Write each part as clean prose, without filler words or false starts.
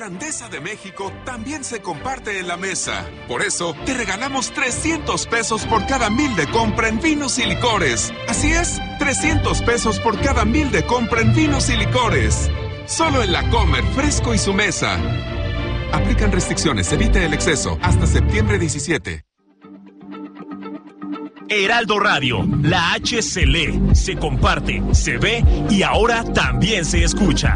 grandeza de México también se comparte en la mesa. Por eso, te regalamos 300 pesos por cada 1,000 de compra en vinos y licores. Así es, 300 pesos por cada 1,000 de compra en vinos y licores. Solo en La Comer, Fresco y su mesa. Aplican restricciones, evite el exceso. Hasta septiembre 17. Heraldo Radio, la H se lee, se comparte, se ve y ahora también se escucha.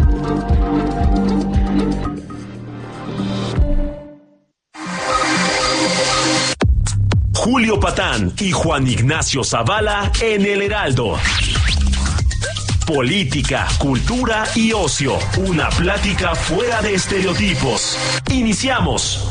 Julio Patán y Juan Ignacio Zavala en el Heraldo. Política, cultura y ocio. Una plática fuera de estereotipos. Iniciamos.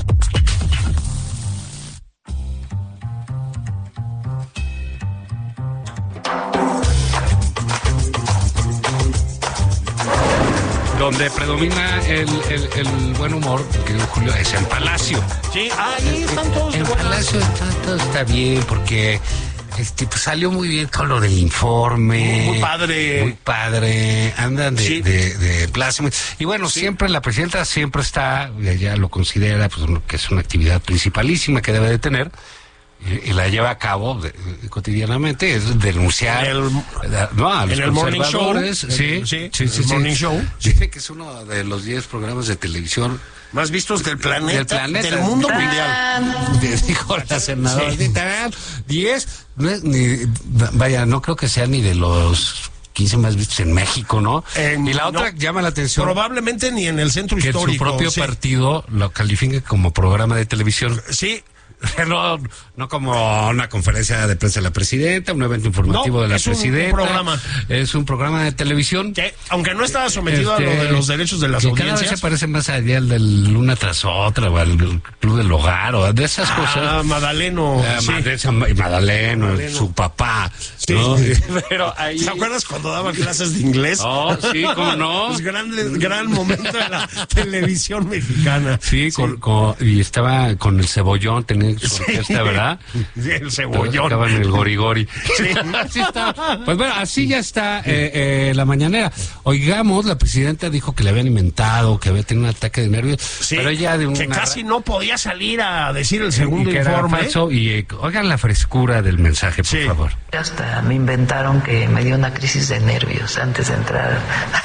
Donde predomina el buen humor, querido Julio, es en Palacio. Sí, ahí están todos. En Palacio todo está bien, porque pues salió muy bien todo lo del informe. Muy padre. Muy padre. Andan Sí. de plástico. Y bueno, Sí. siempre la presidenta siempre está, ella lo considera, pues, que es una actividad principalísima que debe de tener. Y la lleva a cabo cotidianamente, es denunciar a los en el morning show. conservadores. Sí. Morning show. Dice que es uno de los 10 programas de televisión más vistos del planeta, del del mundo mundial. Dijo la senadora. 10, no creo que sea ni de los 15 más vistos en México, ¿no? Y la otra llama la atención. Probablemente ni en el centro que histórico. Que su propio partido lo califique como programa de televisión. Sí. No como una conferencia de prensa de la presidenta, un evento informativo de la presidenta. Es un programa de televisión. Que, aunque no estaba sometido a lo de los derechos de las audiencias. Cada vez se parece más allá al del Una tras otra, o al Club del Hogar, o de esas cosas. Madaleno. Madaleno, su papá. Sí. ¿No? Pero ahí... ¿Te acuerdas cuando daban clases de inglés? Oh, sí, cómo no. Pues gran momento de la televisión mexicana. Sí. Y estaba con el Cebollón, tenía su orquesta, ¿verdad? Sí, el Cebollón. Acaban en el Gorigori. Sí. Así está. Pues bueno, así ya está la mañanera. Oigamos, la presidenta dijo que le habían inventado, que había tenido un ataque de nervios. Sí, pero ella de que casi no podía salir a decir el segundo informe. Falso, y oigan la frescura del mensaje, por favor. Hasta me inventaron que me dio una crisis de nervios antes de entrar.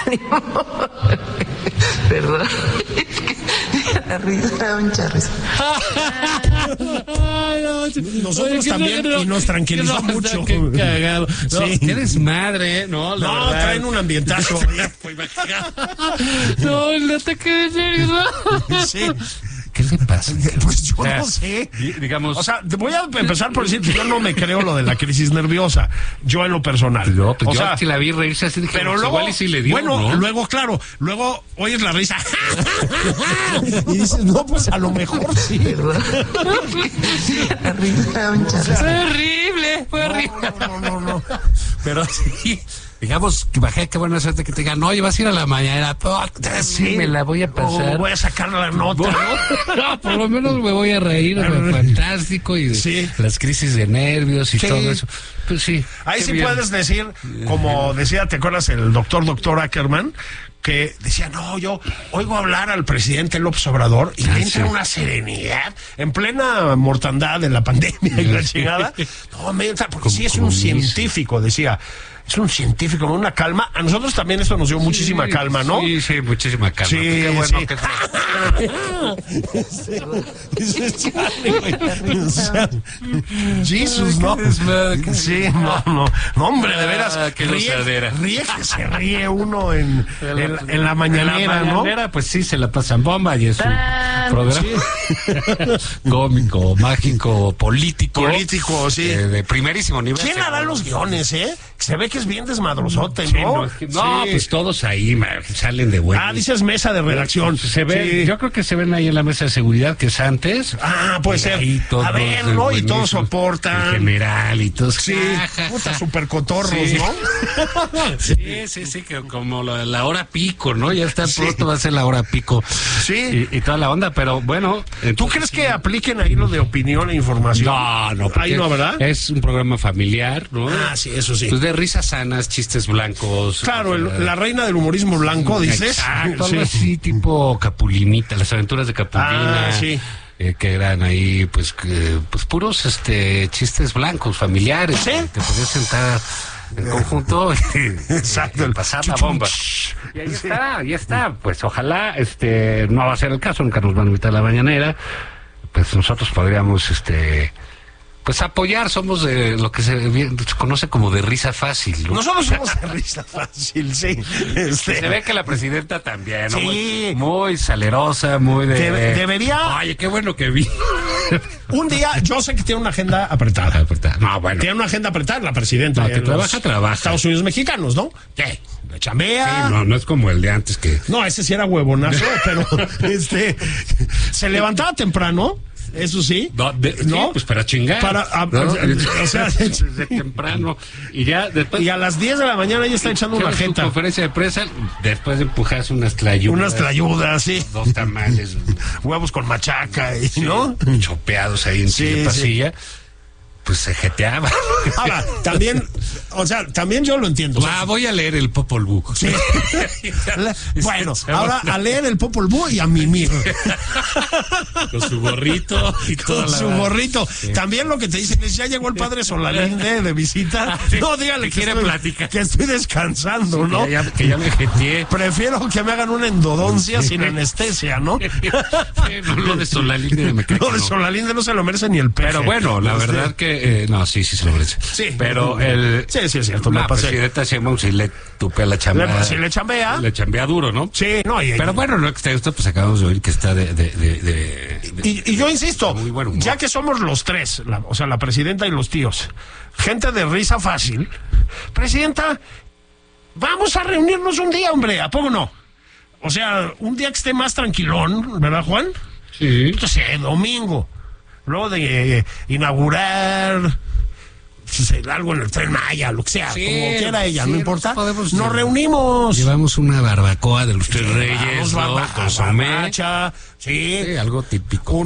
Perdón. La risa era un charrizo. Nosotros también, y nos tranquilizó mucho. Qué cagado. Sí. Qué desmadre, ¿no? No, traen un ambientazo. No, el ataque de nervios. Sí. ¿Qué le pasa? Pues yo no sé. Digamos. O sea, voy a empezar por decir que yo no me creo lo de la crisis nerviosa. Yo en lo personal. No, pues o yo sea, sí la vi reírse así, dije, pero pues luego, igual y sí le dio, bueno, ¿no? luego oyes la risa. Y dices, no, pues a lo mejor sí. Perdón. La risa era un charrizo. Fue horrible. No. Pero sí, digamos, que bajé, qué buena suerte que te digan, oye, vas a ir a la mañana, sí, me la voy a pasar. Voy a sacar la nota, ¿no? No, por lo menos me voy a reír, fantástico, y las crisis de nervios y todo eso. Pues sí. Ahí sí bien. Puedes decir, como decía, ¿te acuerdas el doctor Ackerman? Que decía, no, yo oigo hablar al presidente López Obrador y me entra una serenidad en plena mortandad de la pandemia y la chingada. No, me entra, porque sí es un científico, decía. Es un científico con una calma. A nosotros también esto nos dio muchísima calma, ¿no? Sí, muchísima calma. Sí, qué bueno que Jesús, ¿no? Sí, no, hombre, de veras. Ríe que se ríe uno en la mañanera, ¿no? Pues sí, se la pasan bomba y es un programa cómico, mágico, político. Sí. De primerísimo nivel. ¿Quién hará los guiones, Se ve que es bien desmadrosote, ¿no? No, pues todos ahí salen de buenos. Dices mesa de redacción. Se ve, yo creo que se ven ahí en la mesa de seguridad, que es antes. Puede ser. A ver, ¿no? Y todos soportan. En general, y todos. Sí, puta, super cotorros, ¿no? Sí, que como la hora pico, ¿no? Ya está pronto, va a ser la hora pico. Sí. Y toda la onda, pero bueno. ¿Tú crees que apliquen ahí lo de opinión e información? No. Ahí no, ¿verdad? Es un programa familiar, ¿no? Ah, sí, eso sí. Pues de risas sanas, chistes blancos. Claro, la reina del humorismo blanco, dices. Exacto, algo así, tipo Capulinita, las aventuras de Capulina. Ah, sí. Que eran ahí, pues puros chistes blancos, familiares. ¿Sí? Te podías sentar en conjunto Exacto, y pasar la bomba. Y ahí está. Pues ojalá, no va a ser el caso, nunca nos van a invitar a la mañanera. Pues nosotros podríamos, pues apoyar, somos de lo que se conoce como de risa fácil, ¿no? Nosotros somos de risa fácil, sí. Se ve que la presidenta también, ¿no? Sí. Muy salerosa, muy de... Debería... Oye, qué bueno que vi. Un día, yo sé que tiene una agenda apretada. No, bueno. Tiene una agenda apretada la presidenta. No, que trabaja. Estados Unidos mexicanos, ¿no? ¿Qué? ¿Le chambea? Sí, no es como el de antes que... No, ese sí era huevonazo, pero se levantaba temprano. Eso sí. No, sí, pues para chingar. O sea, desde temprano. Y ya después. Y a las 10 de la mañana ya está echando una jeta. Conferencia de prensa, después de empujarse unas tlayudas. Sí. 2 tamales. Huevos con machaca, ¿no? Chopeados ahí en la pasilla. Pues se jeteaba. Ahora, también yo lo entiendo. Voy a leer el Popol Vuh. Sí. Bueno, ahora a leer el Popol Vuh y a mimir. Con su gorrito y todo. Con su gorrito. Sí. También lo que te dicen es, ya llegó el padre Solalinde de visita. Sí. No, dígale que estoy descansando, ¿no? Que ya me jeteé. Prefiero que me hagan una endodoncia sin anestesia, ¿no? Lo de Solalinde me Lo de Solalinde no se lo merece ni el peje. Pero bueno, la verdad que no, sí se lo merece. Sí. Pero sí, es cierto. La presidenta Sheinbaum sí le tupea la chamba. Sí le chambea. Le chambea duro, ¿no? Sí, no. Pero bueno, no que esto, pues acabamos de oír que está y yo insisto, muy buen humor. Ya que somos los tres, la presidenta y los tíos, gente de risa fácil, presidenta, vamos a reunirnos un día, hombre, ¿a poco no? O sea, un día que esté más tranquilón, ¿verdad, Juan? Sí. Entonces, domingo. Luego de inaugurar algo en el Tren Maya, lo que sea, sí, como quiera ella, no importa. Nos reunimos. Llevamos una barbacoa de los Tres Reyes, consomé, sí, algo típico,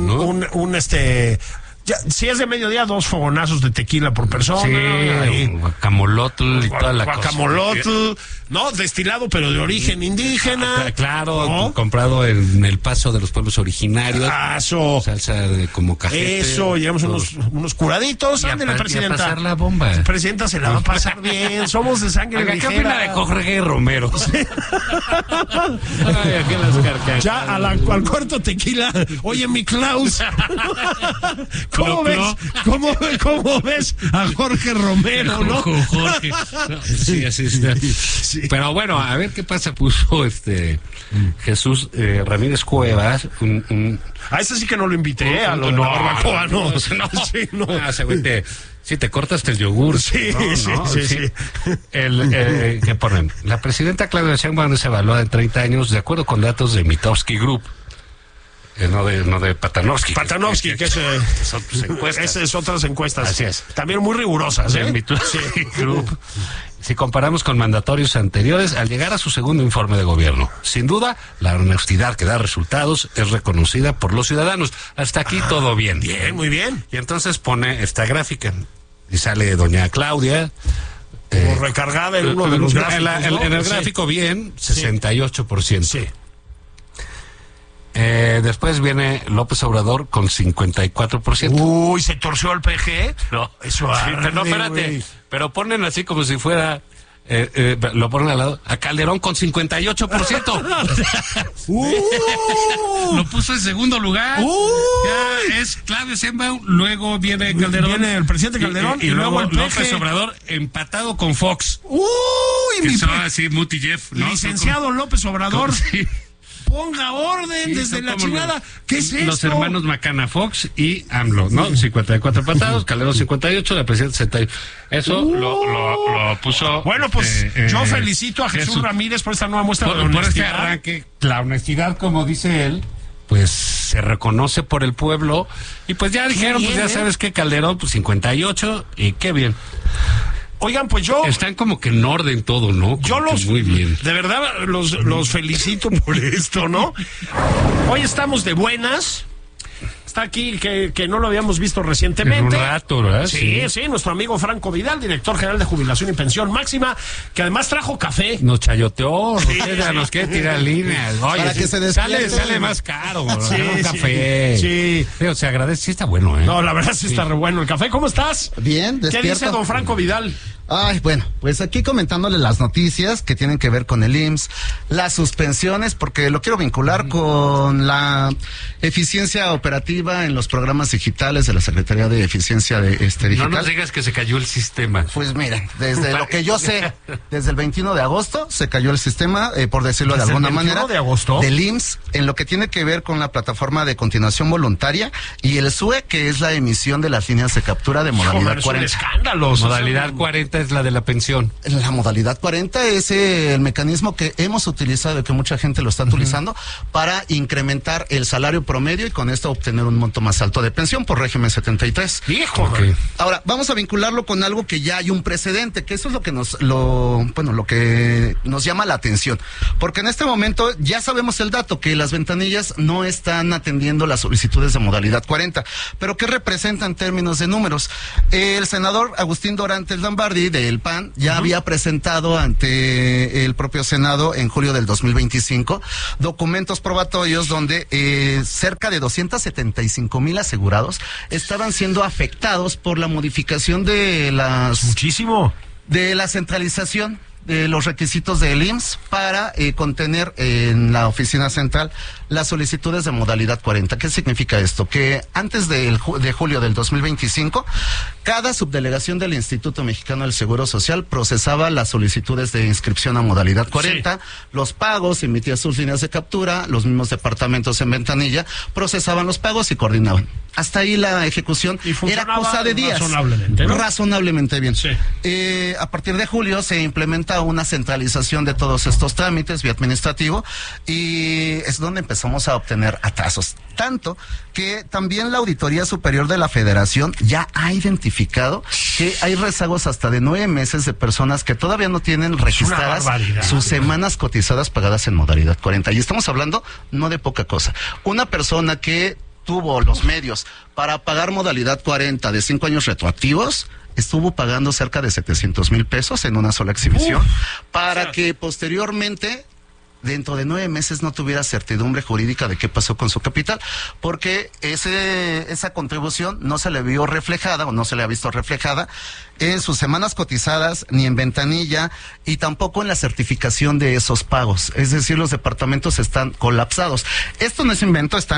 si es de mediodía, 2 fogonazos de tequila por persona. Sí, guacamolotl y toda la guacamolotl, ¿no? Destilado, pero de origen indígena. Claro, ¿no? Comprado en el Paso de los pueblos originarios. Eso. Salsa de como cajete. Eso, llevamos unos curaditos. Ándale, presidenta. Y a pasar la bomba. Presidenta, se la va a pasar bien. Somos de sangre ligera. ¿Qué opina de Jorge Romero? Sí. Ay, aquí las carcachadas. Ya al cuarto tequila. Oye, mi Klaus. ¿Cómo ves a Jorge Romero, no? Jorge. Sí, así está. Sí. Pero bueno, a ver qué pasa. Puso Jesús Ramírez Cuevas. A ese sí que no lo invité, a lo de la barbacoa, no. Sí, no. Si te cortaste el yogur. Sí. ¿Qué ponen? La presidenta Claudia Sheinbaum se evalúa en 30 años de acuerdo con datos de Mitofsky Group. No de Patanovsky. Patanovsky, que son encuestas. Esas es otras encuestas. Así es. También muy rigurosas, ¿eh? Sí. Group. Si comparamos con mandatorios anteriores, al llegar a su segundo informe de gobierno, sin duda, la honestidad que da resultados es reconocida por los ciudadanos. Hasta aquí todo bien. Bien, muy bien. Y entonces pone esta gráfica. Y sale doña Claudia. Recargada en uno de los gráficos. En el gráfico, bien, 68%. Sí. Después viene López Obrador con 54%. Uy, ¿se torció el PG? No. Eso arde, no, espérate. Wey. Pero ponen así como si fuera... lo ponen al lado. A Calderón con 58%. Lo puso en segundo lugar. Ya es Claudia Sheinbaum, luego viene Calderón. Viene el presidente Calderón y luego el López Obrador empatado con Fox. Que son así, Muti Jeff, ¿no? Licenciado López Obrador. Sí. Ponga orden desde la chingada. ¿Qué es esto? Los hermanos Macana Fox y AMLO, ¿no? 54 empatados, Calderón 58, la presidenta 68. Eso lo puso. Bueno, pues yo felicito a Jesús Ramírez por esta nueva muestra de honestidad. Por este arranque, la honestidad, como dice él, pues se reconoce por el pueblo. Y pues ya dijeron, bien, pues ya sabes que Calderón, pues 58, y qué bien. Oigan, pues yo... Están como que en orden todo, ¿no? Yo muy bien. De verdad, los felicito por esto, ¿no? Hoy estamos de buenas. Está aquí, que no lo habíamos visto recientemente. En un rato, ¿verdad? Sí, nuestro amigo Franco Vidal, director general de Jubilación y Pensión Máxima, que además trajo café. Nos chayoteó, nos quiere tirar líneas. Oye, para que se despierte. Sale más caro, ¿verdad? Sí, Un café. Sí. Pero se agradece, sí está bueno, ¿eh? No, la verdad sí está re bueno el café. ¿Cómo estás? Bien, despierto. ¿Qué dice don Franco Vidal? Ay, bueno, pues aquí comentándole las noticias que tienen que ver con el IMSS, las suspensiones, porque lo quiero vincular con la eficiencia operativa en los programas digitales de la Secretaría de Eficiencia Digital. No nos digas que se cayó el sistema. Pues miren, desde lo que yo sé, desde el 21 de agosto se cayó el sistema, por decirlo de alguna manera. ¿El 21 de agosto? Del IMSS, en lo que tiene que ver con la plataforma de continuación voluntaria y el SUE, que es la emisión de las líneas de captura de modalidad 40. Es un escándalo. Modalidad 40 es la de la pensión. La modalidad 40 es el mecanismo que hemos utilizado y que mucha gente lo está utilizando para incrementar el salario promedio y con esto obtener un monto más alto de pensión por régimen 73. Hijo. Okay. Ahora, vamos a vincularlo con algo que ya hay un precedente, que eso es lo que lo que nos llama la atención. Porque en este momento ya sabemos el dato, que las ventanillas no están atendiendo las solicitudes de modalidad 40. Pero ¿qué representa en términos de números? El senador Agustín Dorantes Lambardi del PAN ya había presentado ante el propio Senado en julio del 2025 documentos probatorios donde cerca de 275,000 asegurados estaban siendo afectados por la modificación de la centralización de los requisitos del IMSS para contener en la oficina central las solicitudes de modalidad 40. ¿Qué significa esto? Que antes de julio del 2025, cada subdelegación del Instituto Mexicano del Seguro Social procesaba las solicitudes de inscripción a modalidad 40, los pagos, emitía sus líneas de captura, los mismos departamentos en ventanilla procesaban los pagos y coordinaban. Hasta ahí la ejecución era cosa de días. Razonablemente, ¿no? Razonablemente bien. Sí. A partir de julio se implementa una centralización de todos estos trámites vía administrativo y es donde empezamos a obtener atrasos. Tanto que también la Auditoría Superior de la Federación ya ha identificado que hay rezagos hasta de 9 meses de personas que todavía no tienen registradas sus semanas cotizadas pagadas en modalidad 40. Y estamos hablando no de poca cosa. Una persona que tuvo los medios para pagar modalidad 40 de 5 años retroactivos, estuvo pagando cerca de 700,000 pesos en una sola exhibición para que posteriormente, dentro de 9 meses, no tuviera certidumbre jurídica de qué pasó con su capital, porque esa contribución no se le vio reflejada o no se le ha visto reflejada en sus semanas cotizadas, ni en ventanilla, y tampoco en la certificación de esos pagos. Es decir, los departamentos están colapsados. Esto no es invento, está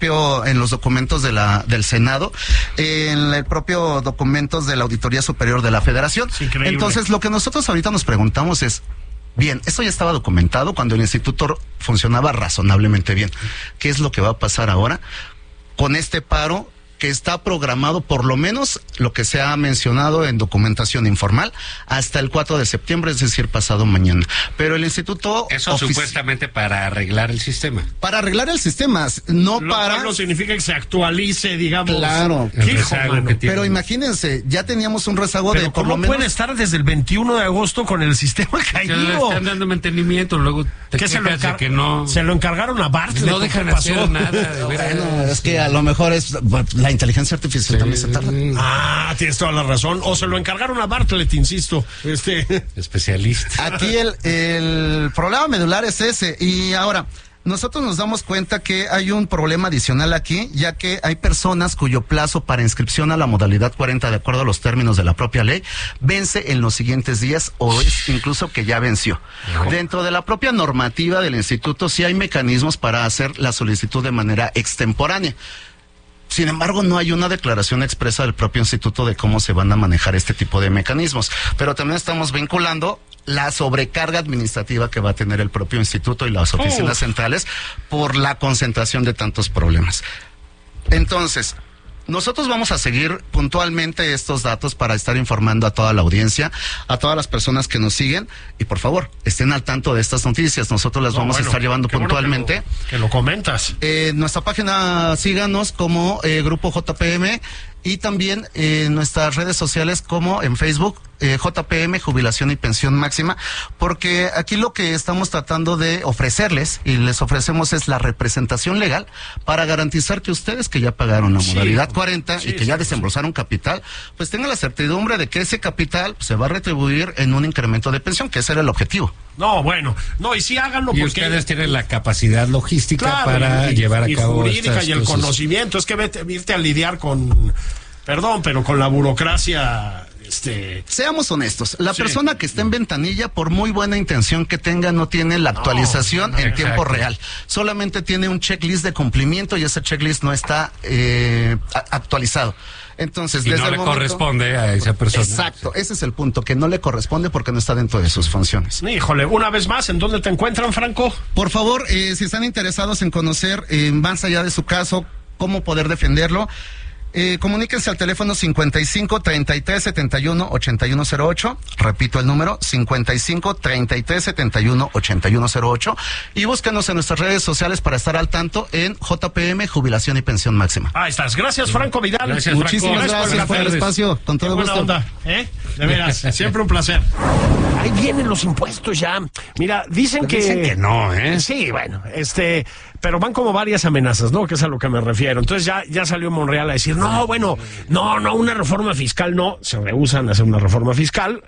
en los documentos del Senado, en el propio documentos de la Auditoría Superior de la Federación. Entonces, lo que nosotros ahorita nos preguntamos es, bien, esto ya estaba documentado cuando el instituto funcionaba razonablemente bien. ¿Qué es lo que va a pasar ahora con este paro que está programado, por lo menos lo que se ha mencionado en documentación informal, hasta el 4 de septiembre, es decir, pasado mañana? Pero el instituto... Eso supuestamente para arreglar el sistema. Para arreglar el sistema, no para... No significa que se actualice, digamos. Claro. Pero imagínense, ya teníamos un rezago de por lo menos... pueden estar desde el 21 de agosto con el sistema caído? Se le están dando mantenimiento, luego te quejas de que no... Se lo encargaron a Bartlett. No dejan hacer nada. Bueno, es que a lo mejor es... La inteligencia artificial también se tarda. Ah, tienes toda la razón. O se lo encargaron a Bartlett, insisto. Especialista. Aquí el problema medular es ese. Y ahora, nosotros nos damos cuenta que hay un problema adicional aquí, ya que hay personas cuyo plazo para inscripción a la modalidad 40, de acuerdo a los términos de la propia ley, vence en los siguientes días o es incluso que ya venció. Dentro de la propia normativa del instituto sí hay mecanismos para hacer la solicitud de manera extemporánea. Sin embargo, no hay una declaración expresa del propio instituto de cómo se van a manejar este tipo de mecanismos. Pero también estamos vinculando la sobrecarga administrativa que va a tener el propio instituto y las oficinas centrales por la concentración de tantos problemas. Entonces, nosotros vamos a seguir puntualmente estos datos para estar informando a toda la audiencia, a todas las personas que nos siguen, y por favor, estén al tanto de estas noticias. Nosotros las vamos a estar llevando puntualmente. Bueno que lo comentas. En nuestra página síganos como Grupo JPM y también en nuestras redes sociales como en Facebook JPM, Jubilación y Pensión Máxima, porque aquí lo que estamos tratando de ofrecerles, y les ofrecemos, es la representación legal para garantizar que ustedes que ya pagaron la modalidad 40 y que ya desembolsaron capital, pues tengan la certidumbre de que ese capital se va a retribuir en un incremento de pensión, que ese era el objetivo. No, bueno, no, y sí háganlo y porque ustedes tienen la capacidad logística para llevar a cabo jurídica estas y el cosas. Conocimiento. Es que irte a lidiar con, perdón, pero con la burocracia. Seamos honestos, la persona que está en ventanilla, por muy buena intención que tenga, no tiene la actualización en tiempo real. Solamente tiene un checklist de cumplimiento y ese checklist no está actualizado. Entonces, y no le corresponde a esa persona. Exacto, ese es el punto, que no le corresponde porque no está dentro de sus funciones. Híjole, una vez más, ¿en dónde te encuentran, Franco? Por favor, si están interesados en conocer más allá de su caso, cómo poder defenderlo, comuníquense al teléfono 55 33 71 8108. Repito el número, 55 33 71 8108. Y búsquenos en nuestras redes sociales para estar al tanto en JPM, Jubilación y Pensión Máxima. Ahí estás. Gracias, Franco Vidal. Gracias, Muchísimas Franco. gracias por el espacio. Con todo buena gusto. onda, ¿eh? De veras, siempre un placer. Ahí vienen los impuestos ya. Mira, dicen que no, ¿eh? Sí, bueno, pero van como varias amenazas, ¿no? Que es a lo que me refiero. Entonces ya salió Monreal a decir, no, bueno, no, una reforma fiscal no, se rehusan a hacer una reforma fiscal,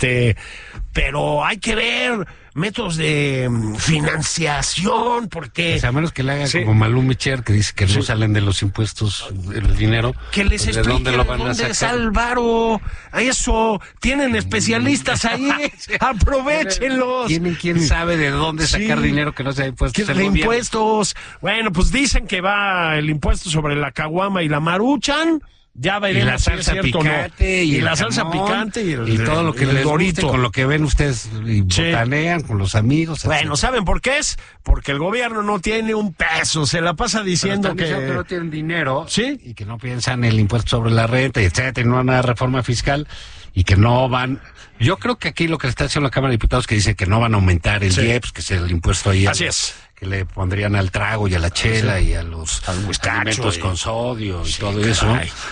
pero hay que ver métodos de financiación, porque... Pues a menos que le haga como Malú Micher, que dice que no salen de los impuestos el dinero. Que les pues, explique ¿de dónde dónde está el varo? A eso, tienen especialistas ahí, aprovechenlos. ¿Quién sabe de dónde sacar dinero que no sea impuestos? ¿Qué de impuestos? Bueno, pues dicen que va el impuesto sobre la caguama y la maruchan. Ya veremos y la salsa si es cierto picante, no. y la jamón, salsa picante y todo lo que les guste, con lo que ven ustedes y botanean con los amigos. Bueno, ¿saben por qué es? Porque el gobierno no tiene un peso, se la pasa diciendo que no tienen dinero, ¿sí? Y que no piensan en el impuesto sobre la renta, y etcétera, y no una reforma fiscal, y que no van... Yo creo que aquí lo que está haciendo la Cámara de Diputados, que dice que no van a aumentar el IEPS, que es el impuesto ahí. Así es. Que le pondrían al trago y a la chela y a los alimentos con sodio y todo eso.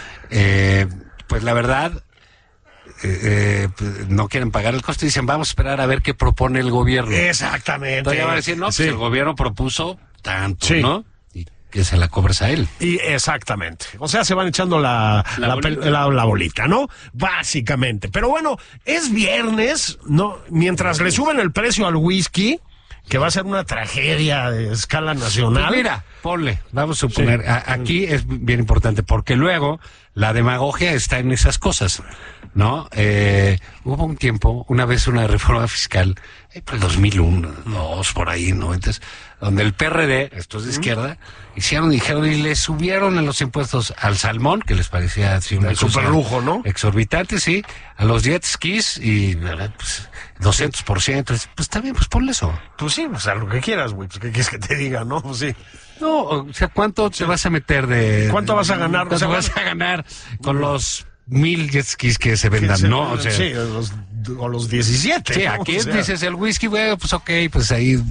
Pues la verdad, no quieren pagar el costo y dicen, vamos a esperar a ver qué propone el gobierno. Exactamente. Entonces ya van a decir, no, pues el gobierno propuso tanto, ¿no? Y que se la cobres a él. Y exactamente. O sea, se van echando la bolita, ¿no? Básicamente. Pero bueno, es viernes, ¿no? Mientras le suben el precio al whisky, que va a ser una tragedia de escala nacional. Pues mira, ponle, vamos a suponer, aquí es bien importante, porque luego la demagogia está en esas cosas, ¿no? Hubo un tiempo, una vez una reforma fiscal, por el 2001, 2002, por ahí, ¿no? Entonces, donde el PRD, esto es de izquierda, dijeron y le subieron en los impuestos al salmón, que les parecía así una super lujo, ¿no? Exorbitante, sí, a los jet skis y pues, 200%, pues está bien, pues ponle eso. Pues sí, o sea, lo que quieras, güey, pues qué quieres que te diga, ¿no? Pues sí. No, o sea, ¿cuánto te vas a meter de... ¿Cuánto vas a ganar? ¿Cuánto vas a ganar con los 1000 jet skis que se vendan, no? O sea, sí, o los 17. Sí, ¿no? aquí o sea, dices el whisky, güey, pues ok, pues ahí...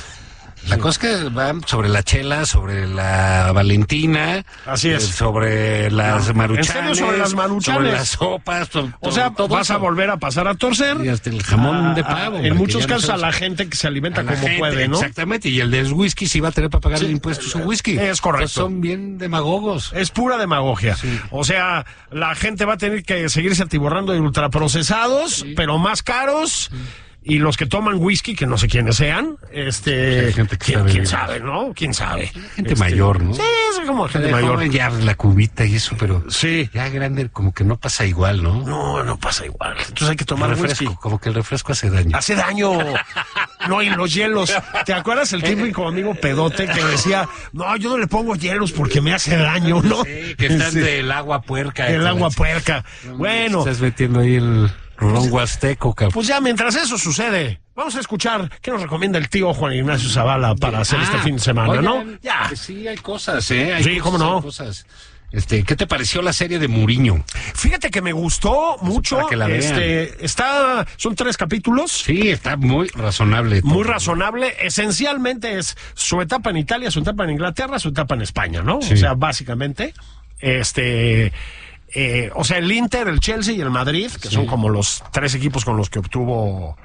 La cosa es que van sobre la chela, sobre la Valentina, así es, sobre las maruchanes, ¿en serio sobre las maruchanes? Sobre las sopas, o sea, todo vas eso. a volver a pasar a torcer y hasta el jamón de pavo. En muchos casos a la gente que se alimenta como gente, puede, ¿no? Exactamente, y el del whisky sí va a tener para pagar el impuesto su whisky. Es correcto. Pues son bien demagogos. Es pura demagogia. Sí. O sea, la gente va a tener que seguirse atiborrando de ultraprocesados, pero más caros. Y los que toman whisky, que no sé quiénes sean, gente que ¿quién sabe, no? ¿Quién sabe? Gente mayor, ¿no? Sí, es como gente mayor. Ya la cubita y eso, pero sí, ya grande como que no pasa igual, ¿no? No pasa igual. Entonces hay que tomar refresco, whisky. como que el refresco hace daño. Hace daño. No, y los hielos. ¿Te acuerdas el típico amigo pedote que decía, no, yo no le pongo hielos porque me hace daño, ¿no? Sí, que están del agua puerca. El agua puerca. Bueno. Estás metiendo ahí el ron huasteco, cabrón. Pues ya, mientras eso sucede, vamos a escuchar qué nos recomienda el tío Juan Ignacio Zavala para hacer este fin de semana, oigan, ¿no? Ya. Pues sí, hay cosas, ¿eh? Hay sí, cosas, cómo no. Hay cosas. ¿Qué te pareció la serie de Mourinho? Fíjate que me gustó mucho. Para que la vean. Son 3 capítulos. Sí, está muy razonable. Muy razonable. Esencialmente es su etapa en Italia, su etapa en Inglaterra, su etapa en España, ¿no? Sí. O sea, básicamente, o sea, el Inter, el Chelsea y el Madrid, que son como los 3 equipos con los que obtuvo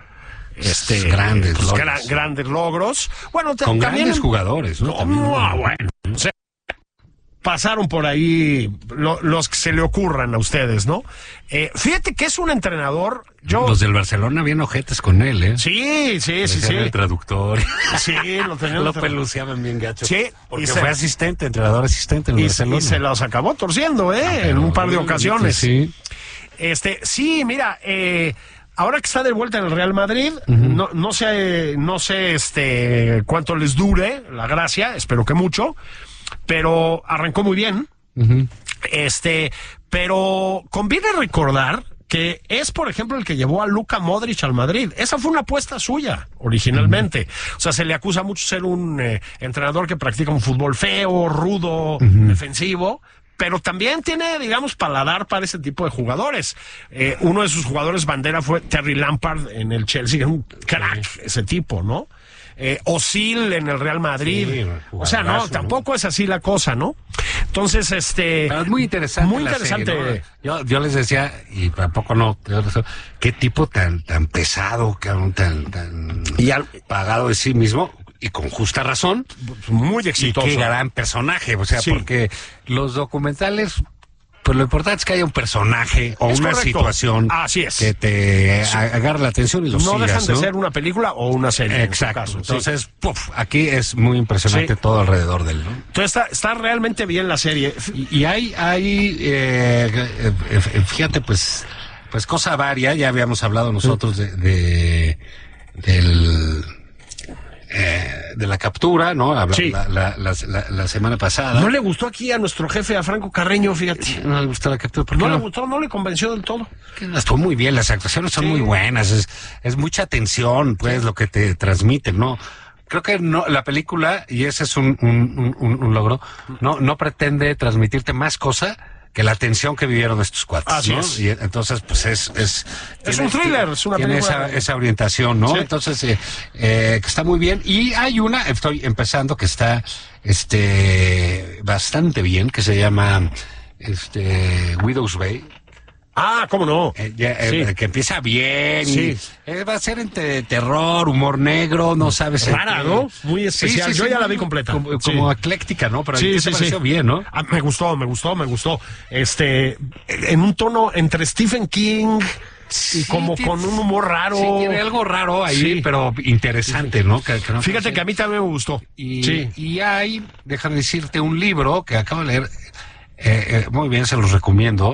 grandes logros. Bueno, con también grandes jugadores, ¿no? Bueno, o sea, pasaron por ahí los que se le ocurran a ustedes, ¿no? Fíjate que es un entrenador. Los del Barcelona bien ojetes con él, ¿eh? Sí. El traductor. Sí, lo tenían. Lo peluceaban bien gacho. Sí. Porque fue entrenador asistente en el Barcelona. Y se los acabó torciendo, en un par de ocasiones. Sí. Sí, mira, ahora que está de vuelta en el Real Madrid, no sé cuánto les dure la gracia, espero que mucho, pero arrancó muy bien. Pero conviene recordar que es, por ejemplo, el que llevó a Luka Modric al Madrid. Esa fue una apuesta suya, originalmente. O sea, se le acusa mucho ser un entrenador que practica un fútbol feo, rudo, defensivo, pero también tiene, digamos, paladar para ese tipo de jugadores. Uno de sus jugadores bandera fue Terry Lampard en el Chelsea, que es un crack ese tipo, ¿no? Özil en el Real Madrid. Sí, o sea, no, tampoco es así la cosa, ¿no? Entonces, pero es muy interesante. Muy interesante. Serie, ¿no? Yo les decía, y tampoco no, qué tipo tan pesado, tan pagado de sí mismo, y con justa razón. Muy exitoso. Y qué gran personaje, o sea, porque los documentales, pues lo importante es que haya un personaje o una situación que te agarre la atención y lo sigas, no dejan de ser una película o una serie. Exacto. En caso. Entonces, aquí es muy impresionante todo alrededor de él, ¿no? Entonces está realmente bien la serie. Y hay fíjate, pues cosa varia. Ya habíamos hablado nosotros de la captura, ¿no? La semana pasada. No le gustó aquí a nuestro jefe, a Franco Carreño, fíjate. No le gustó la captura. ¿Por qué no le gustó, no le convenció del todo. Estuvo muy bien, las actuaciones son muy buenas, es mucha tensión, pues, lo que te transmiten, ¿no? Creo que no, la película, y ese es un logro, no pretende transmitirte más cosa que la tensión que vivieron estos cuates, así ¿no? es. Y entonces, pues es un thriller, es una tiene película. Esa orientación, ¿no? Sí. Entonces, que está muy bien. Y hay una, estoy empezando, que está, bastante bien, que se llama, Widow's Bay. Ah, ¿cómo no? Que empieza bien. Sí. Va a ser entre terror, humor negro, no sabes. Rara, ¿no? Muy especial. Yo ya la vi completa. Como ecléctica, ¿no? Pero te pareció bien, ¿no? Me gustó. En un tono entre Stephen King y como con un humor raro. Sí, tiene algo raro ahí, pero interesante, ¿no? Que no fíjate que a mí también me gustó. Y hay, déjame decirte, un libro que acabo de leer. Muy bien, se los recomiendo.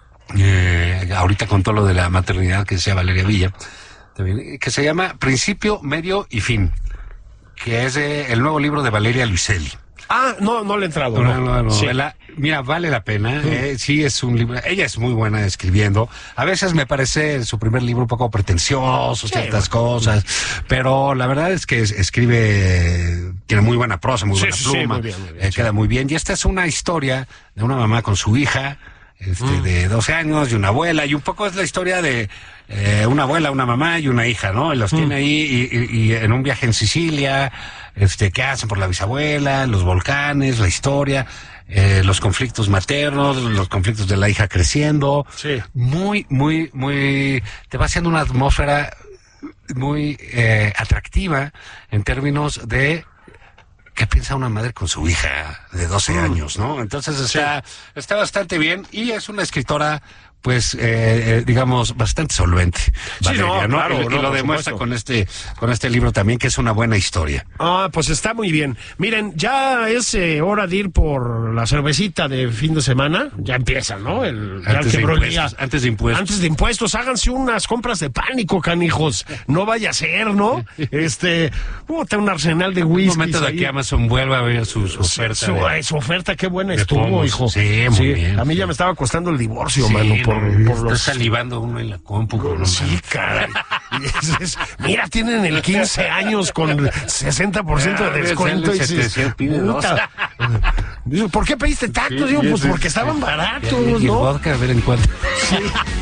Ahorita con todo lo de la maternidad que decía Valeria Villa, también, que se llama Principio, Medio y Fin, que es el nuevo libro de Valeria Luiselli. Ah, no le he entrado. No. Sí. Mira, vale la pena. Sí, es un libro. Ella es muy buena escribiendo. A veces me parece su primer libro un poco pretencioso, ciertas cosas, pero la verdad es que escribe, tiene muy buena prosa, muy buena pluma, muy bien, queda muy bien. Y esta es una historia de una mamá con su hija, de 12 años, y una abuela, y un poco es la historia de una abuela, una mamá y una hija, ¿no? Y los tiene ahí y en un viaje en Sicilia, ¿qué hacen por la bisabuela? Los volcanes, la historia, los conflictos maternos, los conflictos de la hija creciendo. Sí. Muy, muy, muy, te va haciendo una atmósfera muy atractiva en términos de ¿qué piensa una madre con su hija de 12 años, no? Entonces está bastante bien, y es una escritora, pues, digamos, bastante solvente. Valeria, ¿no? Claro, y lo demuestra con este libro también, que es una buena historia. Ah, pues está muy bien. Miren, ya es hora de ir por la cervecita de fin de semana. Ya empieza, ¿no? Antes de impuestos. Antes de impuestos, háganse unas compras de pánico, canijos. No vaya a ser, ¿no? Un arsenal de whisky. Un momento de que Amazon vuelva a ver su oferta. Su oferta, qué buena estuvo, pomos. hijo. Sí, muy bien. A mí ya me estaba costando el divorcio, mano. Está salivando uno en la compu. Sí, caray. Mira, tienen el 15 años con 60% de descuento. Y dices, ¿por qué pediste tanto? Digo, pues porque estaban baratos, ¿no? Y el vodka, a ver en cuánto. Sí.